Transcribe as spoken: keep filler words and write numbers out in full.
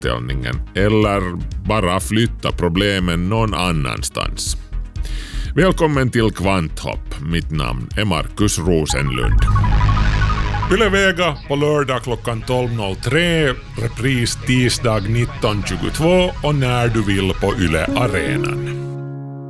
inställningen eller bara flytta problemen någon annanstans. Välkommen till Kvanthopp. Mitt namn är Markus Rosenlund. Yle Vega på lördag klockan tolv noll tre, repris tisdag nitton tjugotvå och när du vill på Yle Arenan.